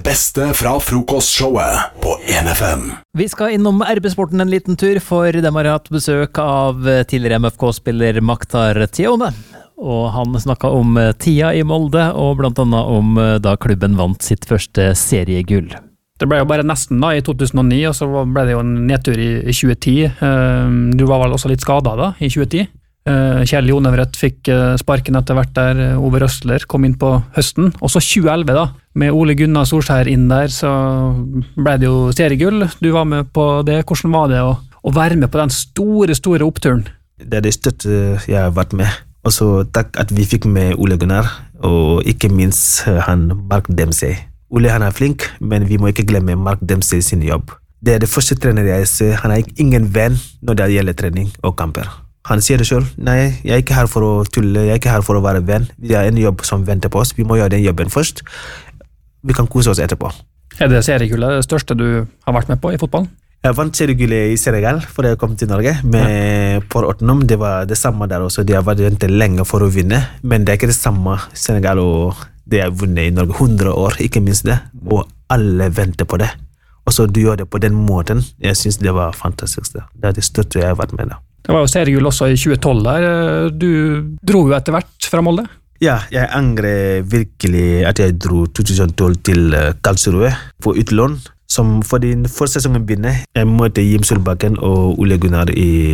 beste fra frokostshowet på 1FM. Vi skal innom RB-sporten en liten tur, for de har hatt besøk av tidligere MFK-spiller Maktar Tione. Og han snakket om tida i Molde, og blant annet om da klubben vant sitt første seriegull. Det ble jo bare nesten da i 2009, og så ble det jo en nedtur i 2010. Du var vel også litt skadet da, i 2010. Kjell Jonevret fikk sparken etter hvert der, Ove Røsler kom inn på høsten. Og så 2011 da, med Ole Gunnar Solskjær inn der, så ble det jo seriegull. Du var med på det. Hvordan var det å være med på den store oppturen? Det er det største jeg har vært med. Og så takk at vi fikk med Ole Gunnar, og ikke minst han Mark Dempsey. Ole han er flink, men vi må ikke glemme Mark Dempsey sin jobb. Det er det første trener jeg ser. Han er ingen venn når det gjelder trening og kamper. Han sier det selv. Nei, jeg er ikke her for å tulle, jeg er ikke her for å være venn. Vi har en jobb som venter på oss. Vi må gjøre den jobben først. Vi kan kose oss etterpå. Er det seriegullet det største du har vært med på i fotballen? Jeg vant seriegullet i Senegal før jeg kom til Norge, men på Ottenum, det var det samme der også. De har vært lenge for å vinne, men det er ikke det samme Senegal og det har vunnet i Norge 100 år, ikke minst det, og alle venter på det. Og så du gjør det på den måten, jeg synes det var fantastisk. Det er det største jeg har vært med da. Det var jo seriegull også i 2012 der. Du dro jo etter hvert fra Molde. Ja, jeg angrer virkelig at jeg dro 2012 til Karlsruhe på utlån. Som for sesongen begynner, jeg møtte Jim Solbakken og Ole Gunnar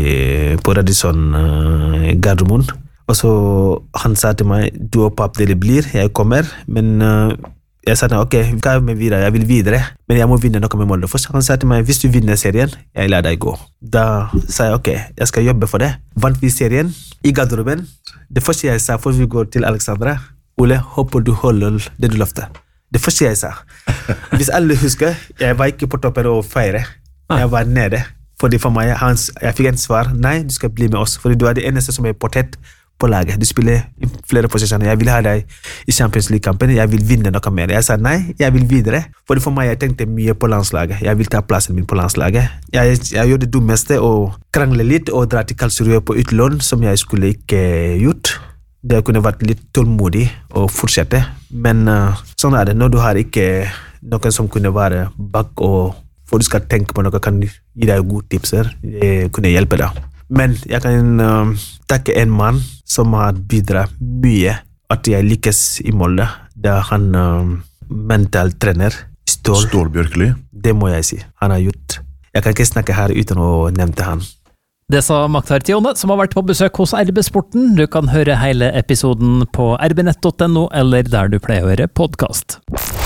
på Radisson Gardermoen. Og så han sa til meg, du og papp dere blir, jeg kommer, men jeg sa til ham, ok, hva er med videre? Jeg vil videre, men jeg må vinne noe med Molde først. Han sa til meg, hvis du vinner serien, jeg lar deg gå. Da sa jeg, ok, jeg skal jobbe for det. Vant vi serien i garderoben. Det første jeg sa, før vi går til Alexandra, Ole, håper du holder det du lovte. Det første jeg sa. Hvis alle husker, jeg var ikke på toppen og feire. Jeg var nede. Fordi for meg, jeg fikk en svar, nei, du skal bli med oss, fordi du er det eneste som er potet på laget. Du spiller i flere posisjoner. Jeg vil ha deg i Champions League-kampen. Jeg vil vinne noe mer. Jeg sa nei, jeg vil videre. Fordi for meg, jeg tenkte mye på landslaget. Jeg vil ta plassen min på landslaget. Jeg gjorde det dummeste å krangle litt og dra til Karlsruhe på utlån, som jeg skulle ikke gjort. Det kunne vært litt tålmodig og fortsette. Men sånn er det. Når du har ikke noen som kunne være bak, og for du skal tenke på noe, kan gi deg gode tipser. Det kunne hjelpe deg. Men jeg kan takke en mann som har bidratt mye at jeg lykkes i Molde. Det er han mental trener Stål Bjørkeli. Det må jeg si. Han har gjort. Jeg kan ikke snakke her uten å nevne han. Det sa Maktar Tione, som har vært på besøk hos RB-sporten. Du kan høre hele episoden på rbnett.no, eller der du pleier å høre podcast.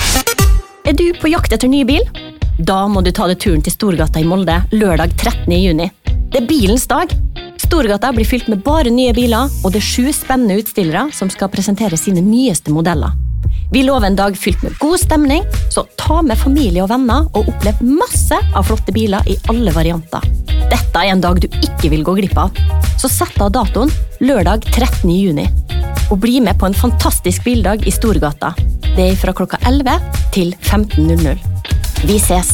Er du på jakt etter ny bil? Da må du ta deg turen til Storgata i Molde lørdag 13. juni. Det er bilens dag. Storgata blir fylt med bare nye biler, og det er 7 spennende utstillere som skal presentere sine nyeste modeller. Vi lover en dag fylt med god stemning, så ta med familie og venner og opplev masse av flotte biler i alle varianter. Dette er en dag du ikke vil gå glipp av, så sett av datoen lørdag 13. juni. Og bli med på en fantastisk bildag i Storgata. Det er fra klokka 11 til 15.00. Vi ses!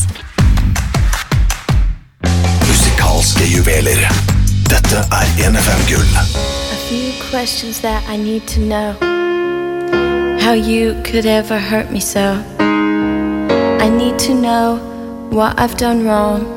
Musikalske juveler. Dette er 1FM Gull. A few questions that I need to know. How you could ever hurt me so. I need to know what I've done wrong.